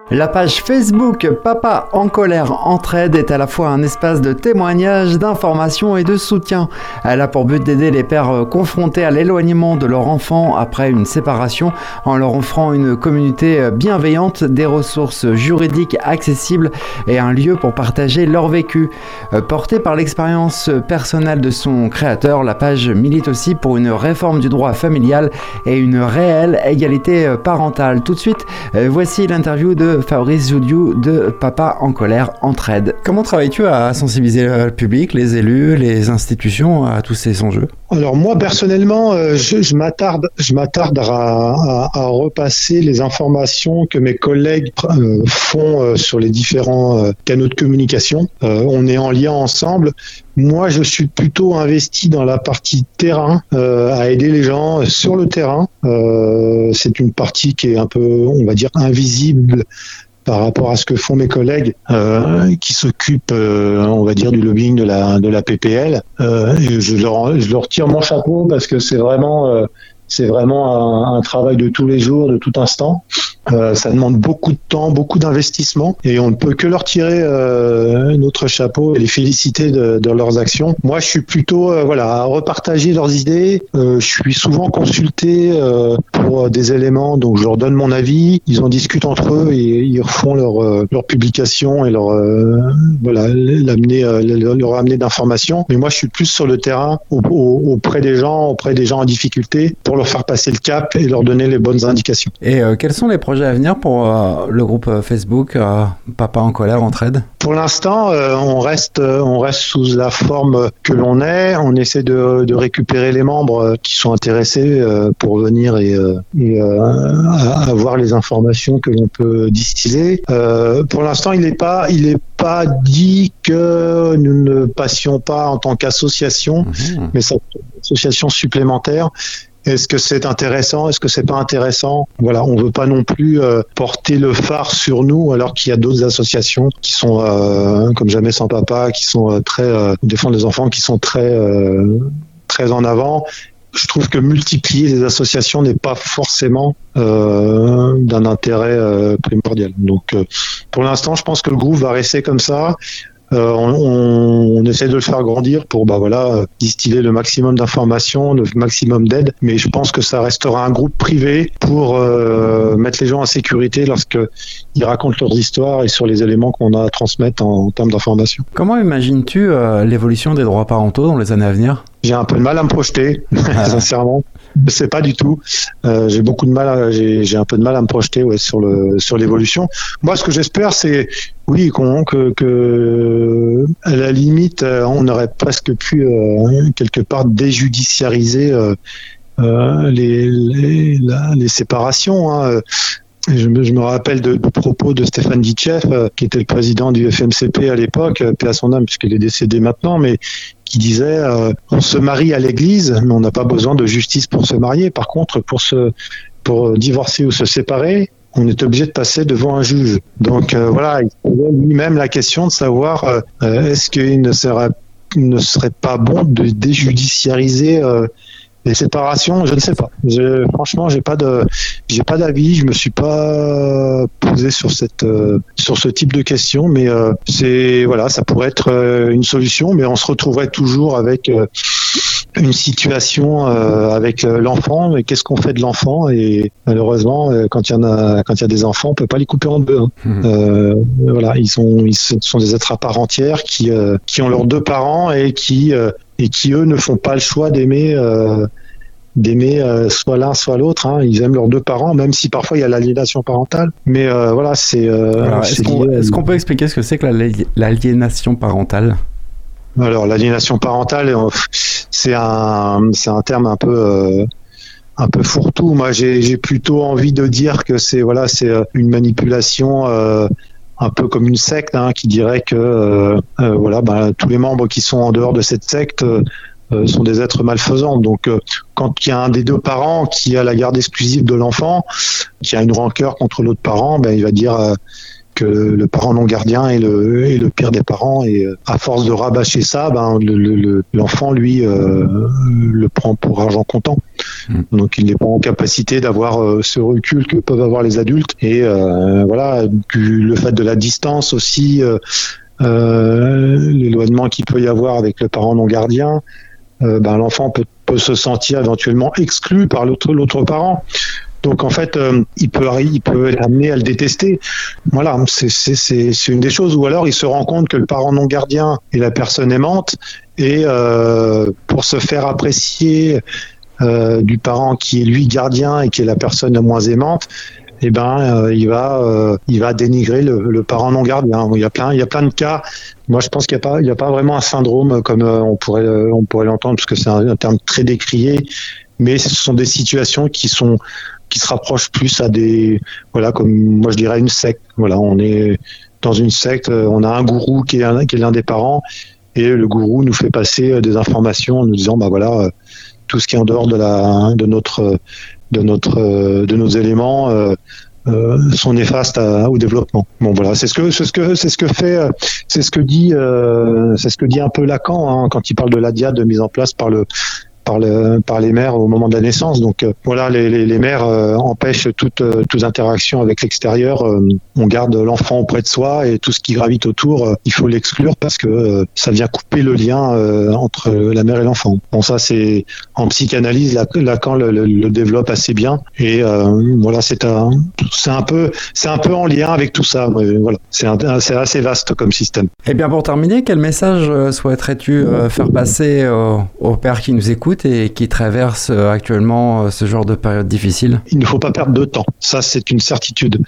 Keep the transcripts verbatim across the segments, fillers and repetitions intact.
La page Facebook Papa en colère entraide est à la fois un espace de témoignage, d'information et de soutien. Elle a pour but d'aider les pères confrontés à l'éloignement de leur enfant après une séparation en leur offrant une communauté bienveillante, des ressources juridiques accessibles et un lieu pour partager leur vécu. Portée par l'expérience personnelle de son créateur, la page milite aussi pour une réforme du droit familial et une réelle égalité parentale. Tout de suite, voici l'interview de Fabrice Joudiou de Papa en colère entraide. Comment travailles-tu à sensibiliser le public, les élus, les institutions à tous ces enjeux ? Alors moi personnellement, euh, je, je m'attarde, je m'attarde à, à, à repasser les informations que mes collègues euh, font euh, sur les différents euh, canaux de communication. Euh, on est en lien ensemble. Moi, je suis plutôt investi dans la partie terrain, euh, à aider les gens sur le terrain. Euh, c'est une partie qui est un peu, on va dire, invisible par rapport à ce que font mes collègues euh, qui s'occupent, euh, on va dire, du lobbying de la de la P P L. Euh, et je leur je leur tire mon chapeau parce que c'est vraiment euh, c'est vraiment un, un travail de tous les jours, de tout instant. Euh, ça demande beaucoup de temps, beaucoup d'investissement, et on ne peut que leur tirer euh, notre chapeau et les féliciter de, de leurs actions. Moi, je suis plutôt euh, voilà à repartager leurs idées. Euh, je suis souvent consulté euh, pour des éléments, donc je leur donne mon avis. Ils en discutent entre eux et ils refont leur euh, leur publication et leur euh, voilà l'amener euh, leur amener d'informations. Mais moi, je suis plus sur le terrain au, au, auprès des gens, auprès des gens en difficulté, pour leur faire passer le cap et leur donner les bonnes indications. Et euh, quels sont les projets à venir pour euh, le groupe Facebook euh, Papa en colère entraide ? Pour l'instant, euh, on reste on reste sous la forme que l'on est. On essaie de, de récupérer les membres qui sont intéressés euh, pour venir et, euh, et euh, avoir les informations que l'on peut distiller. Euh, pour l'instant, il n'est pas il est pas dit que nous ne passions pas en tant qu'association, mmh. mais c'est une association supplémentaire. Est-ce que c'est intéressant ? Est-ce que c'est pas intéressant ? Voilà, on veut pas non plus euh, porter le phare sur nous, alors qu'il y a d'autres associations qui sont euh, comme Jamais sans papa, qui sont euh, très euh, défendent les enfants, qui sont très euh, très en avant. Je trouve que multiplier les associations n'est pas forcément euh, d'un intérêt euh, primordial. Donc, euh, pour l'instant, je pense que le groupe va rester comme ça. Euh, on, on, on essaie de le faire grandir pour bah voilà distiller le maximum d'informations, le maximum d'aide, mais je pense que ça restera un groupe privé pour euh, mettre les gens en sécurité lorsque ils racontent leurs histoires et sur les éléments qu'on a à transmettre en, en termes d'information. Comment imagines-tu euh, l'évolution des droits parentaux dans les années à venir ? J'ai un peu de mal à me projeter, ah. sincèrement. Je sais pas du tout. Euh, j'ai beaucoup de mal. À, j'ai, j'ai un peu de mal à me projeter, ouais, sur le sur l'évolution. Moi, ce que j'espère, c'est oui qu'on que, que à la limite, on aurait presque pu euh, quelque part déjudiciariser euh, euh, les les, la, les séparations. Hein. Je me, je me rappelle de, de propos de Stéphane Ditcheff, euh, qui était le président du F M C P à l'époque, paix à son âme puisqu'il est décédé maintenant, mais qui disait euh, on se marie à l'église, mais on n'a pas besoin de justice pour se marier. Par contre, pour se pour divorcer ou se séparer, on est obligé de passer devant un juge. Donc euh, voilà, il se posait lui-même la question de savoir euh, est-ce qu'il ne serait, ne serait pas bon de déjudiciariser euh, les séparations, je ne sais pas. Je, franchement, j'ai pas de, j'ai pas d'avis. Je me suis pas posé sur cette, euh, sur ce type de questions. Mais euh, c'est, voilà, ça pourrait être euh, une solution. Mais on se retrouverait toujours avec euh, une situation euh, avec euh, l'enfant. Mais qu'est-ce qu'on fait de l'enfant ? Et malheureusement, euh, quand il y en a, quand il y a des enfants, on peut pas les couper en deux. Hein. Mmh. Euh, voilà, ils sont, ils sont des êtres à part entière qui, euh, qui ont leurs deux parents et qui euh, et qui, eux, ne font pas le choix d'aimer euh, d'aimer euh, soit l'un, soit l'autre. Hein. Ils aiment leurs deux parents, même si parfois il y a l'aliénation parentale. Mais euh, voilà, c'est... Euh, Alors, est-ce, c'est qu'on, lié, est-ce qu'on peut expliquer ce que c'est que l'aliénation parentale ? Alors, l'aliénation parentale, c'est un, c'est un terme un peu... Euh, un peu fourre-tout. Moi, j'ai, j'ai plutôt envie de dire que c'est, voilà, c'est une manipulation... Euh, un peu comme une secte, hein, qui dirait que euh, euh, voilà, bah, tous les membres qui sont en dehors de cette secte euh, sont des êtres malfaisants. Donc, euh, quand il y a un des deux parents qui a la garde exclusive de l'enfant, qui a une rancœur contre l'autre parent, ben il va dire euh, que le parent non gardien est le, est le pire des parents, et à force de rabâcher ça, ben, le, le, l'enfant, lui, euh, le prend pour argent comptant. Mmh. Donc il n'est pas en capacité d'avoir euh, ce recul que peuvent avoir les adultes, et euh, voilà, le fait de la distance aussi, euh, euh, l'éloignement qu'il peut y avoir avec le parent non gardien, euh, ben, l'enfant peut, peut se sentir éventuellement exclu par l'autre, l'autre parent. Donc en fait, euh, il peut il peut être amené à le détester. Voilà, c'est, c'est, c'est, c'est une des choses. Ou alors il se rend compte que le parent non gardien est la personne aimante, et euh, pour se faire apprécier euh, du parent qui est lui gardien et qui est la personne la moins aimante, eh ben euh, il va euh, il va dénigrer le, le parent non gardien. Il y a plein il y a plein de cas. Moi je pense qu'il y a pas il y a pas vraiment un syndrome comme euh, on pourrait euh, on pourrait l'entendre, parce que c'est un, un terme très décrié, mais ce sont des situations qui sont qui se rapproche plus à des, voilà, comme moi je dirais une secte. Voilà, on est dans une secte, on a un gourou qui est, un, qui est l'un des parents, et le gourou nous fait passer des informations en nous disant, bah voilà, tout ce qui est en dehors de la, de notre, de notre, de nos éléments euh, euh, sont néfastes à, au développement. Bon voilà, c'est ce que, c'est ce que, c'est ce que fait, c'est ce que dit, euh, c'est ce que dit un peu Lacan hein, quand il parle de la diade mise en place par le Par, le, par les mères au moment de la naissance. Donc euh, voilà, les, les, les mères euh, empêchent toute, euh, toute interaction avec l'extérieur. Euh, on garde l'enfant auprès de soi, et tout ce qui gravite autour, euh, il faut l'exclure, parce que euh, ça vient couper le lien euh, entre la mère et l'enfant. Bon, ça c'est en psychanalyse, Lacan le, le, le développe assez bien, et euh, voilà, c'est un, c'est un peu, c'est un peu en lien avec tout ça. Mais, voilà, c'est, un, c'est assez vaste comme système. Et bien pour terminer, quel message souhaiterais-tu euh, faire passer euh, aux pères qui nous écoutent et qui traversent actuellement ce genre de période difficile? Il ne faut pas perdre de temps, ça c'est une certitude.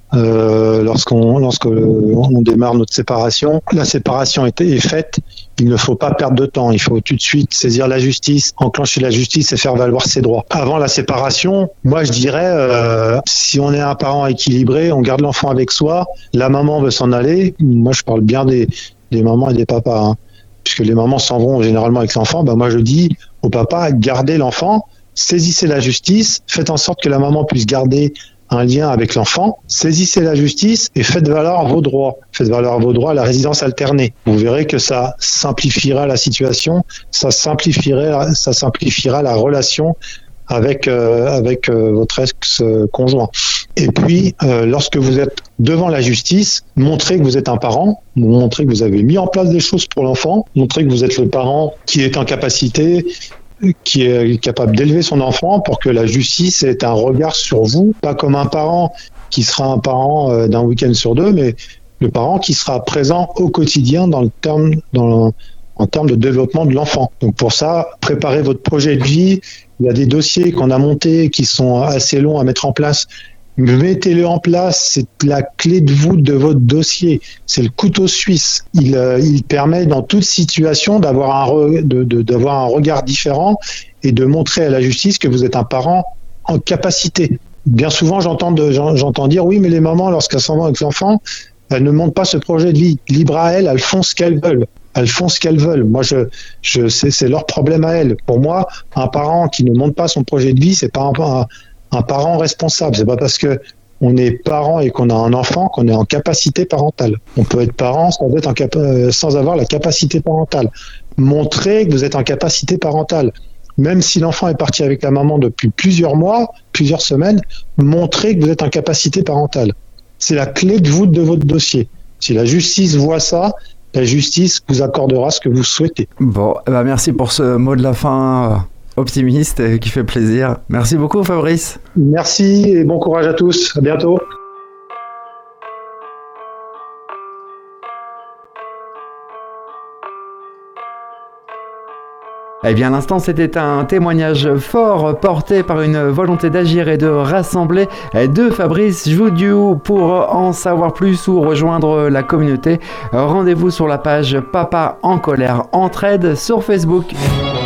Euh, lorsqu'on lorsqu'on démarre notre séparation, la séparation est, est faite, il ne faut pas perdre de temps, il faut tout de suite saisir la justice, enclencher la justice et faire valoir ses droits. Avant la séparation, moi je dirais, euh, si on est un parent équilibré, on garde l'enfant avec soi, la maman veut s'en aller, moi je parle bien des, des mamans et des papas, hein, puisque les mamans s'en vont généralement avec l'enfant, ben moi je dis au papa, gardez l'enfant, saisissez la justice, faites en sorte que la maman puisse garder un lien avec l'enfant, saisissez la justice et faites valoir vos droits. Faites valoir vos droits à la résidence alternée. Vous verrez que ça simplifiera la situation, ça simplifierait, ça simplifiera la relation avec euh, avec euh, votre ex-conjoint. Et puis, euh, lorsque vous êtes devant la justice, montrez que vous êtes un parent, montrez que vous avez mis en place des choses pour l'enfant, montrez que vous êtes le parent qui est en capacité, qui est capable d'élever son enfant, pour que la justice ait un regard sur vous, pas comme un parent qui sera un parent euh, d'un week-end sur deux, mais le parent qui sera présent au quotidien dans le terme, dans le, en termes de développement de l'enfant. Donc pour ça, préparez votre projet de vie. Il y a des dossiers qu'on a montés qui sont assez longs à mettre en place. Mettez-le en place, c'est la clé de voûte de votre dossier. C'est le couteau suisse. Il, euh, il permet dans toute situation d'avoir un, re, de, de, d'avoir un regard différent et de montrer à la justice que vous êtes un parent en capacité. Bien souvent, j'entends, de, j'entends dire, oui, mais les mamans, lorsqu'elles s'en vont avec l'enfant, elles ne montent pas ce projet de vie. Libre à elles, elles font ce qu'elles veulent. Elles font ce qu'elles veulent. Moi, je, je, c'est, c'est leur problème à elles. Pour moi, un parent qui ne monte pas son projet de vie, c'est pas un, un un parent responsable. C'est pas parce que on est parent et qu'on a un enfant qu'on est en capacité parentale. On peut être parent sans être en capa- sans avoir la capacité parentale. Montrez que vous êtes en capacité parentale. Même si l'enfant est parti avec la maman depuis plusieurs mois, plusieurs semaines, montrez que vous êtes en capacité parentale. C'est la clé de voûte de votre dossier. Si la justice voit ça, la justice vous accordera ce que vous souhaitez. Bon, bah merci pour ce mot de la fin optimiste et qui fait plaisir. Merci beaucoup Fabrice. Merci et bon courage à tous. À bientôt. Eh bien, à l'instant, c'était un témoignage fort porté par une volonté d'agir et de rassembler de Fabrice Joudiou. Pour en savoir plus ou rejoindre la communauté, rendez-vous sur la page Papa en colère entraide sur Facebook.